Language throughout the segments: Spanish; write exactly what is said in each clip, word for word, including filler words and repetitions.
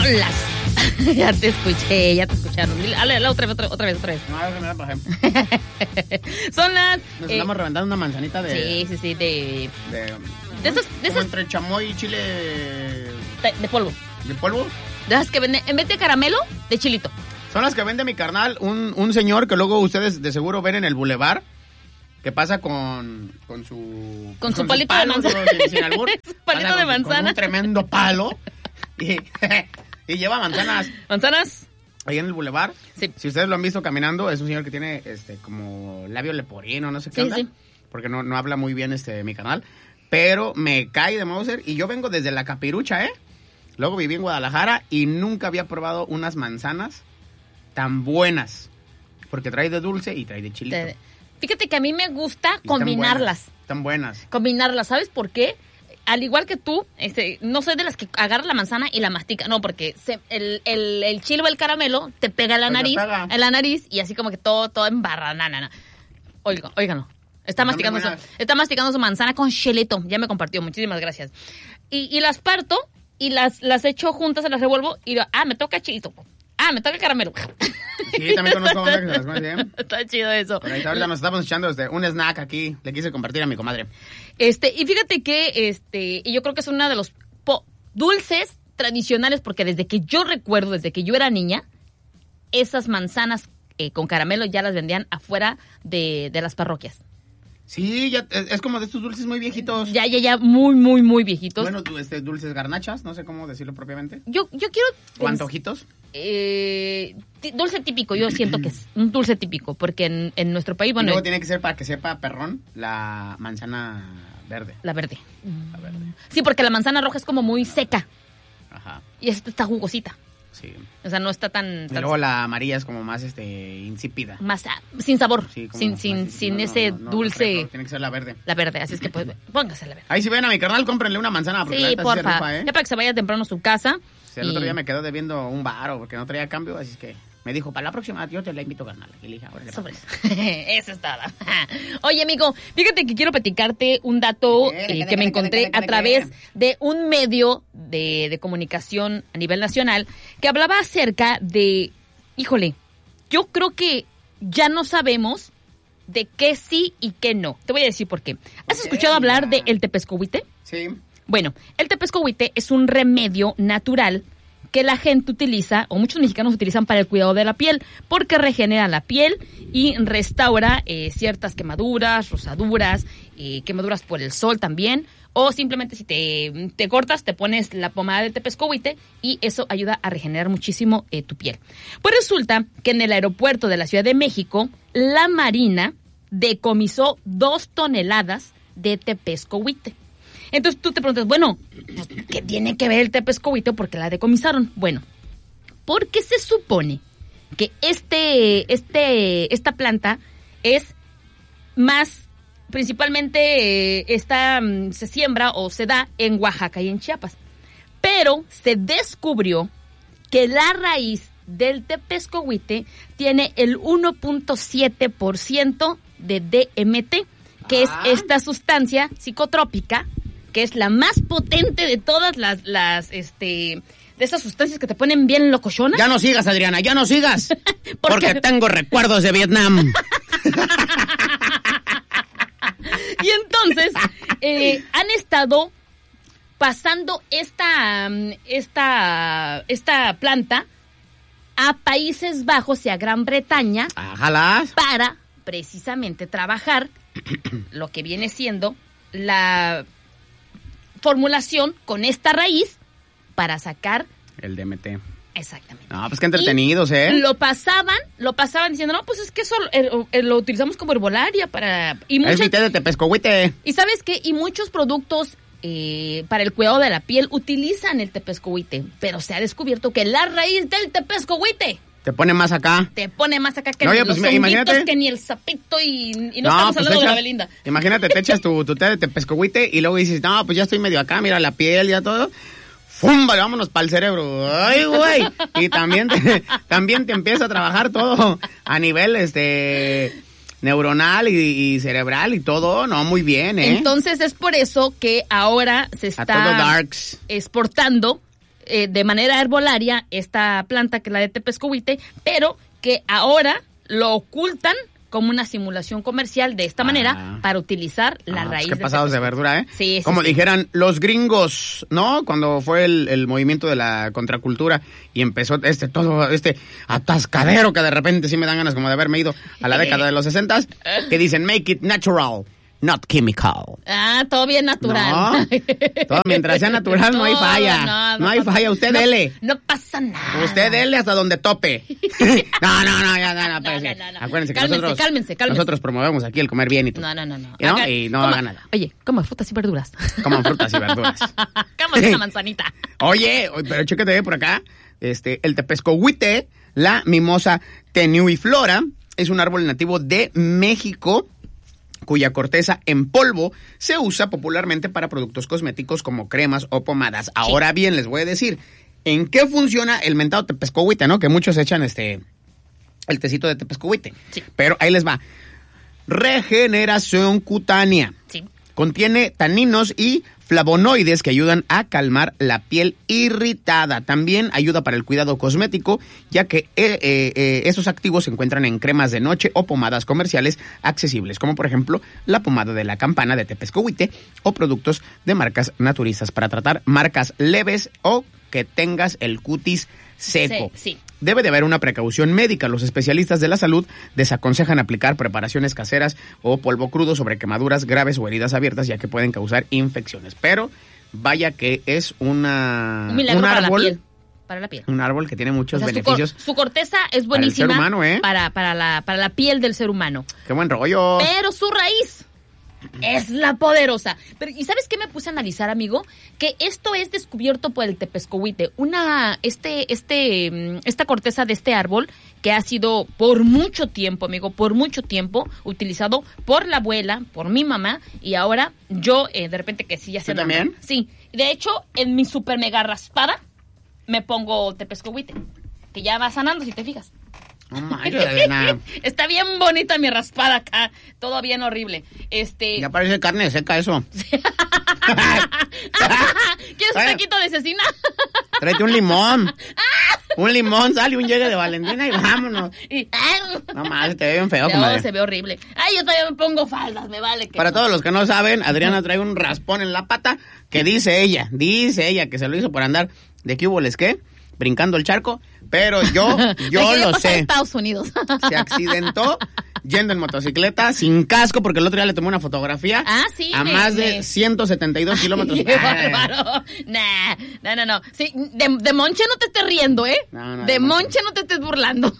las... ya te escuché, ya te escucharon. Dale, la otra vez, otra, otra vez, otra vez. No, que me la bajé. Son las... Nos eh, estamos reventando una manzanita de... Sí, sí, sí, de... De, De esos... De, esos entre chamoy y chile... de, de polvo. ¿De polvo? De esas que venden, en vez de caramelo, de chilito. Son las que vende mi carnal, un, un señor que luego ustedes de seguro ven en el bulevar, que pasa con, con su... Con su palito de manzana. Sin, sin albur. Su palito Pasa de con- manzana. Con un tremendo palo. Y, y lleva manzanas ¿Manzanas? ahí en el bulevar. Sí. Si ustedes lo han visto caminando, es un señor que tiene este como labio leporino, no sé qué Sí, onda. sí. Porque no, no habla muy bien este mi canal. Pero me cae de Mauser y yo vengo desde la Capirucha, ¿eh? Luego viví en Guadalajara y nunca había probado unas manzanas tan buenas. Porque trae de dulce y trae de chilito. Te- Fíjate que a mí me gusta Y están combinarlas. buenas, Están buenas. Combinarlas, ¿sabes por qué? Al igual que tú, este, no soy de las que agarra la manzana y la mastica. No, porque se, el, el, el chile o el caramelo te pega en la Pues te nariz, pega. en la nariz y así como que todo, todo embarranana. Oigan, óiganlo. Está Están masticando, bien su, buenas. está masticando su manzana con chilito. Ya me compartió, muchísimas gracias. Y, y las parto y las, las echo juntas, se las revuelvo y digo, ah, me toca chilito. Ah, me toca el caramelo. Sí, también conozco una que se las come bien. Está chido eso. Pero ahí ahorita nos estamos echando este, un snack aquí. Le quise compartir a mi comadre. Este, y fíjate que, este, y yo creo que es uno de los po- dulces tradicionales, porque desde que yo recuerdo, desde que yo era niña, esas manzanas eh, con caramelo ya las vendían afuera de, de las parroquias. Sí, ya, es, es como de estos dulces muy viejitos. Ya, ya, ya, muy, muy, muy viejitos. Bueno, tú, este, dulces garnachas, no sé cómo decirlo propiamente. yo, yo quiero... O antojitos. Eh, ti- dulce típico, yo siento que es un dulce típico, porque en, en nuestro país, Y bueno, luego tiene que ser, para que sepa perrón, la manzana verde. la verde. La verde. Sí, porque la manzana roja es como muy seca Ajá, y esta está jugosita. sí. O sea, no está tan... Y tan luego la amarilla es como más este insípida. más ah, sin sabor, Sí, como sin, más sin, insípida. sin No, no, ese no, no, dulce, refresco, tiene que ser la verde. la verde. Así es que pues, póngase la verde. Ahí si ven a mi carnal, cómprenle una manzana. Porque la Sí, neta sí se porfa. rifa, ¿eh? Ya para que se vaya temprano a su casa. Sí, el otro y- día me quedó debiendo un varo porque no traía cambio, así es que me dijo, para la próxima yo te la invito, carnal. Y le dije, ahora Sobre eso. Eso es todo. Oye, amigo, fíjate que quiero platicarte un dato ¿Qué? eh, ¿Qué, que qué, me qué, encontré qué, qué, a qué, través qué? de un medio de, de comunicación a nivel nacional que hablaba acerca de, híjole, yo creo que ya no sabemos de qué sí y qué no. Te voy a decir por qué. ¿Has Ok, escuchado hablar mira. del tepescohuite? Sí. Bueno, el tepescohuite es un remedio natural que la gente utiliza, o muchos mexicanos utilizan para el cuidado de la piel, porque regenera la piel y restaura eh, ciertas quemaduras, rosaduras, eh, quemaduras por el sol también, o simplemente si te, te cortas, te pones la pomada de tepescohuite y eso ayuda a regenerar muchísimo eh, tu piel. Pues resulta que en el aeropuerto de la Ciudad de México, la Marina decomisó dos toneladas de tepescohuite. Entonces tú te preguntas, bueno, pues, ¿qué tiene que ver el tepescohuite? ¿Por qué la decomisaron? Bueno, porque se supone que este, este, esta planta es más, principalmente eh, esta, mm, se siembra o se da en Oaxaca y en Chiapas. Pero se descubrió que la raíz del tepescohuite tiene el uno punto siete por ciento de D M T, que Ah. es esta sustancia psicotrópica, que es la más potente de todas las, las este, de esas sustancias que te ponen bien locochona. Ya no sigas, Adriana, ya no sigas. ¿Por porque qué? tengo recuerdos de Vietnam. Y entonces eh, han estado pasando esta, mm, esta, esta planta a Países Bajos y a Gran Bretaña Ajalas. para precisamente trabajar lo que viene siendo la formulación con esta raíz para sacar El D M T. exactamente. No, pues qué entretenidos, ¿eh? Lo pasaban, lo pasaban diciendo, no, pues es que eso eh, eh, lo utilizamos como herbolaria para... Y, Es muchas, mi té de tepescohuite. y ¿sabes qué? Y muchos productos eh, para el cuidado de la piel utilizan el tepescohuite, pero se ha descubierto que la raíz del tepescohuite Te pone más acá. te pone más acá que No, oye, los pues, honguitos, imagínate. que ni el sapito y, y no, estamos pues, hablando de echas- la Belinda. Imagínate, te echas tu, tu té de tepescohuite y luego dices, no, pues ya estoy medio acá, mira la piel, ya todo. ¡Fum! Vale, vámonos para el cerebro. ¡Ay, güey! Y también te, también te empieza a trabajar todo a nivel este neuronal y, y cerebral y todo. No, muy bien, ¿eh? Entonces es por eso que ahora se a todo está darks. exportando eh, de manera herbolaria esta planta que es la de tepescohuite, pero que ahora lo ocultan como una simulación comercial de esta manera ah. para utilizar la ah, raíz. Pues qué pasados de verdura, ¿eh? Sí, sí, Como sí. dijeran los gringos, ¿no? Cuando fue el, el movimiento de la contracultura y empezó este todo este atascadero que de repente sí me dan ganas como de haberme ido a la década de los sesentas, que dicen make it natural, not chemical. Ah, todo bien natural. No, todo mientras sea natural no hay falla. No, no, no hay falla, usted no, dele. No pasa nada. Usted dele hasta donde tope. no, no, no, ya, no, no, no, no, no, no. Acuérdense que cálmense, nosotros, cálmense, cálmense. nosotros promovemos aquí el comer bien y todo. No, no, no, no. ¿Y no? Acá, Y no coma, haga nada. Oye, coma frutas y verduras. Coman frutas y verduras. Cómase una manzanita. Oye, pero chécate por acá, este, el tepescohuite, la mimosa tenuiflora, es un árbol nativo de México, cuya corteza en polvo se usa popularmente para productos cosméticos como cremas o pomadas. Sí. Ahora bien, les voy a decir, ¿en qué funciona el mentado tepescohuite, no? Que muchos echan este el tecito de tepescohuite. Sí. Pero ahí les va. Regeneración cutánea. Sí. Contiene taninos y flavonoides que ayudan a calmar la piel irritada. También ayuda para el cuidado cosmético, ya que eh, eh, eh, esos activos se encuentran en cremas de noche o pomadas comerciales accesibles, como por ejemplo la pomada de la campana de tepescohuite o productos de marcas naturistas para tratar marcas leves o que tengas el cutis seco. Sí, sí. Debe de haber una precaución médica. Los especialistas de la salud desaconsejan aplicar preparaciones caseras o polvo crudo sobre quemaduras graves o heridas abiertas, ya que pueden causar infecciones. Pero vaya que es una un milagro un para árbol, la piel. Para la piel. Un árbol que tiene muchos o sea, beneficios. Su, cor- su corteza es buenísima para el ser humano, ¿eh? para, para, la, para la piel del ser humano. ¡Qué buen rollo! Pero su raíz es la poderosa. Pero, ¿y sabes qué me puse a analizar, amigo? Que esto es descubierto por el tepescohuite. Una, este, este, esta corteza de este árbol que ha sido por mucho tiempo, amigo, por mucho tiempo utilizado por la abuela, por mi mamá, y ahora yo, eh, de repente que sí, ya sé. ¿Tú también? Sí. De hecho, en mi super mega raspada me pongo tepescohuite, que ya va sanando, si te fijas. No manches, nada. Está bien bonita mi raspada acá, todo bien horrible. Este. Ya parece carne seca eso. ¿Quieres un taquito de cecina? Tráete un limón. Un limón, sale un llegue de Valentina y vámonos. Y, no más, te ve bien feo, no, comadre. se ve horrible. Ay, yo todavía me pongo faldas, me vale que. Para todos los que no saben, Adriana trae un raspón en la pata que dice ella, dice ella que se lo hizo por andar de qué hubo les qué, brincando el charco. Pero yo, yo lo sé. A Estados Unidos. Se accidentó yendo en motocicleta sin casco porque el otro día le tomé una fotografía. Ah, sí. A me, más me... de ciento setenta y dos kilómetros. Qué bárbaro. Nah, no, no, no. Sí, de, de Monche no te estés riendo, ¿eh? No, no, de, de Monche. Monche no te estés burlando.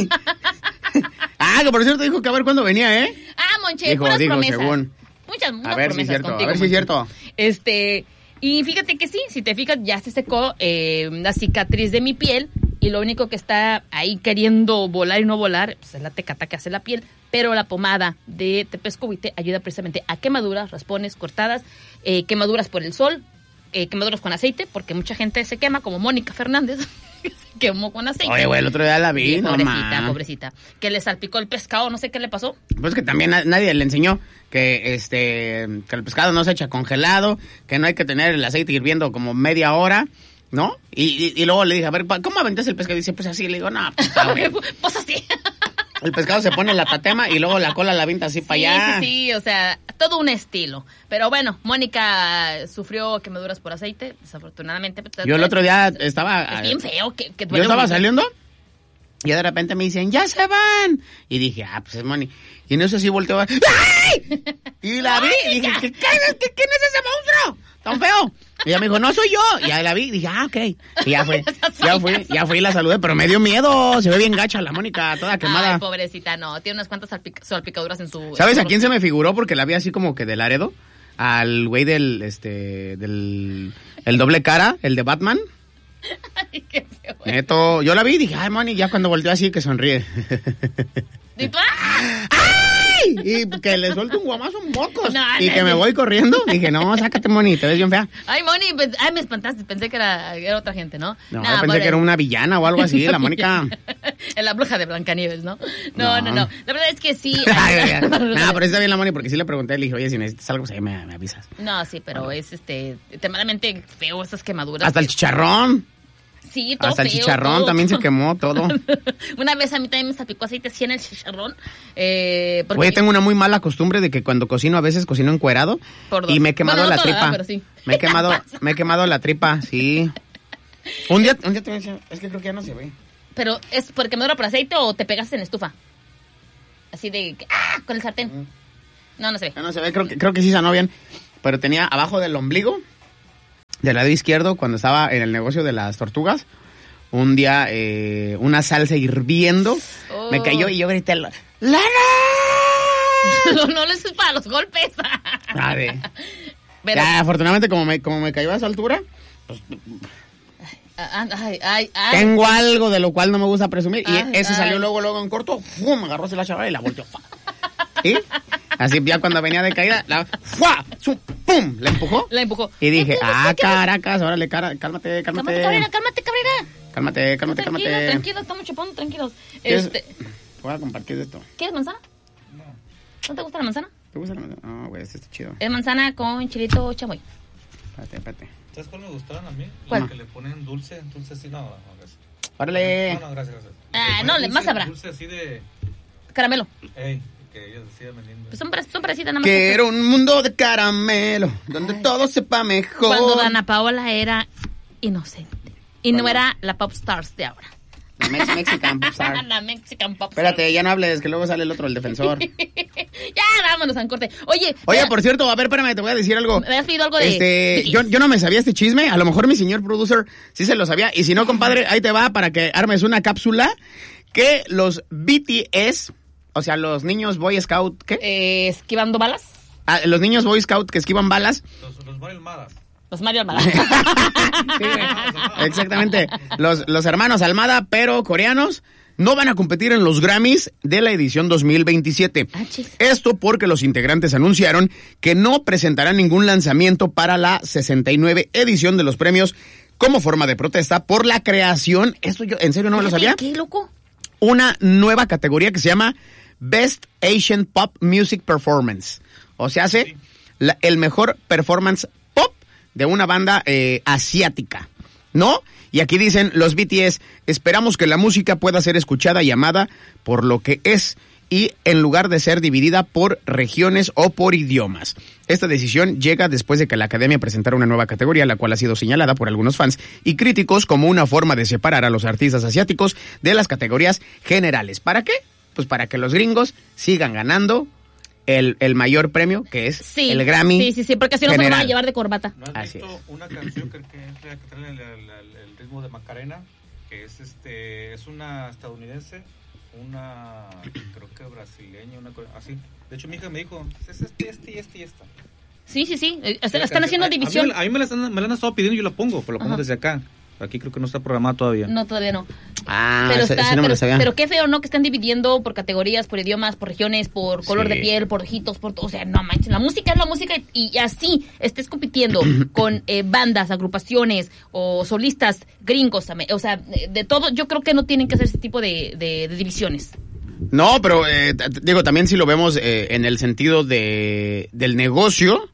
Ah, que por cierto dijo que a ver cuándo venía, ¿eh? Ah, Monche, dijo, puras dijo, promesas. según. Muchas, muchas a ver promesas si es cierto, contigo, a ver si es cierto. Este, y fíjate que sí, si te fijas, ya se secó eh, la cicatriz de mi piel y lo único que está ahí queriendo volar y no volar pues es la tecata que hace la piel, pero la pomada de tepescohuite ayuda precisamente a quemaduras, raspones, cortadas, eh, quemaduras por el sol, eh, quemaduras con aceite, porque mucha gente se quema, como Mónica Fernández, se quemó con aceite. Oye, güey, el otro día la vi, sí, no pobrecita, ma. pobrecita, que le salpicó el pescado, no sé qué le pasó. Pues que también a, nadie le enseñó que este que el pescado no se echa congelado, que no hay que tener el aceite hirviendo como media hora, ¿no? Y, y, y luego le dije, a ver, ¿cómo aventas el pescado? Y dice, pues así. Le digo, no, pues, pues así. El pescado se pone en la tatema y luego la cola la avienta así sí, para allá. Sí, sí, o sea, todo un estilo. Pero bueno, Mónica sufrió quemaduras por aceite, desafortunadamente. Yo el otro día estaba... Es bien feo. Que, que yo estaba mucho. saliendo y de repente me dicen, ¡ya se van! Y dije, ah, pues es Moni. Y en eso sí volteó. ¡Ay! Y la vi y dije, ¿Qué, qué, qué, ¿quién es ese monstruo tan feo? Y ella me dijo, no soy yo. Y ahí la vi y dije, ah, ok. Y ya fue, ya fui, ya fui y la saludé, pero me dio miedo. Se ve bien gacha la Mónica, toda quemada. Ay, pobrecita, no. Tiene unas cuantas salpic- salpicaduras en su... ¿Sabes en a su quién se me figuró? Porque la vi así como que de Laredo. Al güey del, este, del, el doble cara, el de Batman. Ay, qué feo. Neto, yo la vi y dije, ay, Moni, ya cuando volteó así que sonríe. ¿Y tú? ¡Ah! ¡Ay! Y que le suelto un guamazo en mocos. No, y no, que no. me voy corriendo. Dije, no, sácate, Moni, te ves bien fea. Ay, Moni, pues, ay, me espantaste. Pensé que era, era otra gente, ¿no? No, Nah, yo pensé pobre. que era una villana o algo así, la Mónica. En la bruja de Blancanieves, ¿no? No, no, No. no. La verdad es que sí. No, pero está bien la Moni porque sí le pregunté, le dije, oye, si necesitas algo, pues ahí me, me avisas. No, sí, pero es este extremadamente feo esas quemaduras. Hasta el chicharrón. Sí, todo Hasta el feo, chicharrón todo. también se quemó todo. Una vez a mí también me salpicó aceite así en el chicharrón. Eh, porque Oye, tengo una muy mala costumbre de que cuando cocino a veces cocino encuerado Por dos. y me he quemado Bueno, no la toda, tripa. pero sí. Me he quemado, me he quemado la tripa, sí. Un día, un día te voy a decir, es que creo que ya no se ve. Pero, ¿es por quemadura por aceite o te pegaste en la estufa? Así de, ¡ah! Con el sartén. No, no se ve. Ya no se ve, creo que, creo que sí sanó bien. Pero tenía abajo del ombligo, del lado izquierdo, cuando estaba en el negocio de las tortugas, un día eh, una salsa hirviendo, Oh. me cayó y yo grité, ¡Lana! no, no les es para los golpes. Ah, de- Pero, Ya, afortunadamente, como me, como me cayó a esa altura, pues ah, ay, ay, ay. tengo algo de lo cual no me gusta presumir. Y Ay, ese ay. salió luego, luego en corto, ¡fum! Agarró la chavala y la volteó. ¿Y? Así ya cuando venía de caída, la ¡fua! Su, ¡pum! La empujó. La empujó. Y dije, ¿Qué, qué, ah, qué, qué? caracas, órale, cara, cálmate, cálmate. Cálmate, Cabrera, cálmate, Cabrera. Cálmate, cálmate, Tranquilo, cálmate. tranquilo, estamos chupando, tranquilos. ¿Quieres- Este, Voy a compartir esto. ¿Quieres manzana? No. ¿No te gusta la manzana? ¿Te gusta la manzana? No, güey, este está chido. Es manzana con chilito chamoy. Espérate, espérate. ¿Sabes cuál me gustaron a mí? ¿Cuál? Los que le ponen dulce, entonces sí, no, no, gracias. Órale. No, no, gracias, gracias. Ah, Le ponen no, le- dulce- más sabrá. Dulce así de, Caramelo. ey, que ellos decían vendiendo. Pues son, pare- son parecidas nada más. que- Quiero un mundo de caramelo, donde Ay. todo sepa mejor. Cuando Dana Paola era inocente. Y no Bueno. era la pop stars de ahora. La Mex- Mexican Popstar. La Mexican pop star. Espérate, ya no hables, que luego sale el otro, el defensor. Ya, vámonos a un corte. Oye, Oye, mira, por cierto, a ver, espérame, te voy a decir algo. ¿me habías pedido algo de Este, B T S? yo, yo no me sabía este chisme. A lo mejor mi señor producer sí se lo sabía. Y si no, compadre, ahí te va para que armes una cápsula que los B T S, o sea, los niños Boy Scout, ¿qué? Eh, esquivando balas. Ah, los niños Boy Scout que esquivan balas. Los, los Mario Almadas. Los Mario Almada. Exactamente. Los, los hermanos Almada, pero coreanos, no van a competir en los Grammys de la edición dos mil veintisiete. Ah, chis. Esto porque los integrantes anunciaron que no presentarán ningún lanzamiento para la sesenta y nueve edición de los premios como forma de protesta por la creación, esto yo en serio no me lo sabía, ¿Qué, loco? una nueva categoría que se llama Best Asian Pop Music Performance. O sea, hace la- el mejor performance pop de una banda eh, asiática, ¿no? Y aquí dicen los B T S, esperamos que la música pueda ser escuchada y amada por lo que es y en lugar de ser dividida por regiones o por idiomas. Esta decisión llega después de que la Academia presentara una nueva categoría, la cual ha sido señalada por algunos fans y críticos como una forma de separar a los artistas asiáticos de las categorías generales. ¿Para qué? Pues para que los gringos sigan ganando el, el mayor premio, que es Sí. el Grammy. Sí, sí, sí, porque si no se lo van a general. llevar de corbata. ¿No has Así visto es. una canción que, que, que trae el, el- el ritmo de Macarena? Que es este, es una estadounidense, una creo que brasileña, una co- así. De hecho mi hija me dijo, es este, este y este y esta. Sí, sí, sí. eh, La Están canción- haciendo a- a mí división. me la- A mí me la, están, me la han estado pidiendo y yo la pongo, pero la pongo Ajá. desde acá. Aquí creo que no está programada todavía. No, todavía no. Ah, Pero, ese, está, ese no me pero, lo sabía. pero qué feo, ¿no? Que están dividiendo por categorías, por idiomas, por regiones, por color Sí. de piel, por ojitos, por todo. O sea, no manches. La música es la música y, y así estés compitiendo con eh, bandas, agrupaciones o solistas gringos también. O sea, de, de todo, yo creo que no tienen que hacer ese tipo de, de- de divisiones. No, pero eh, t- t- digo, también si lo vemos eh, en el sentido de del negocio,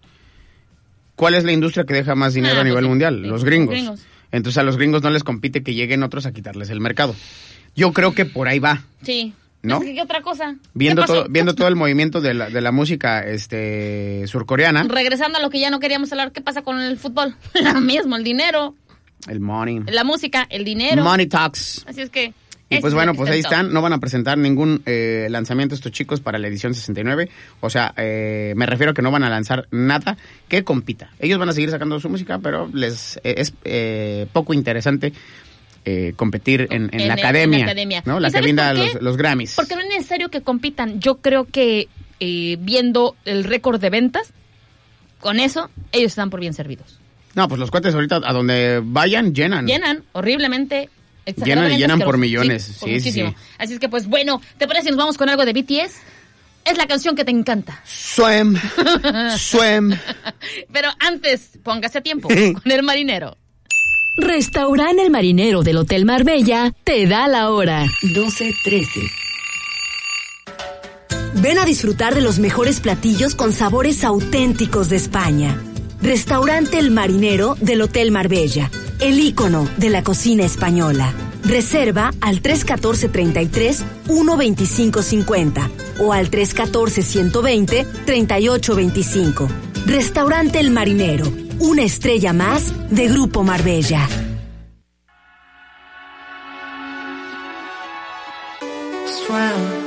¿cuál es la industria que deja más dinero Ah, a nivel pues sí, mundial? sí, Los los gringos. gringos. Entonces a los gringos no les compite que lleguen otros a quitarles el mercado. Yo creo que por ahí va. Sí. ¿No? Es que, ¿qué otra cosa? Viendo ¿Qué pasó? todo, viendo todo el movimiento de la, de la música este surcoreana, Regresando a lo que ya no queríamos hablar, ¿qué pasa con el fútbol? Lo mismo, el dinero, el money. la música, el dinero. Money talks. Así es que... Y eso pues es bueno, lo que pues está ahí en todo. están, no van a presentar ningún eh, lanzamiento estos chicos para la edición sesenta y nueve, o sea, eh, me refiero a que no van a lanzar nada que compita. Ellos van a seguir sacando su música, pero les eh, es eh, poco interesante eh, competir en, en, En la el- academia, en la academia. ¿no? ¿Y La que sabes brinda por qué? los, los Grammys. Porque no es necesario que compitan. Yo creo que eh, viendo el récord de ventas, con eso, ellos están por bien servidos. No, pues los cuates ahorita a donde vayan llenan. Llenan horriblemente. Llenan y exageradamente llenan por asqueroso. millones. Sí, Sí, por sí, muchísimo. sí. Así es que, pues bueno, ¿te parece si nos vamos con algo de B T S? Es la canción que te encanta. Swim, swim. Pero antes, póngase a tiempo con el marinero. Restaurante El Marinero del Hotel Marbella te da la hora. doce trece. Ven a disfrutar de los mejores platillos con sabores auténticos de España. Restaurante El Marinero del Hotel Marbella. el ícono de la cocina española. Reserva al tres uno cuatro, treinta y tres, uno veinticinco cincuenta o al tres uno cuatro, ciento veinte, treinta y ocho veinticinco. Restaurante El Marinero, una estrella más de Grupo Marbella. Swam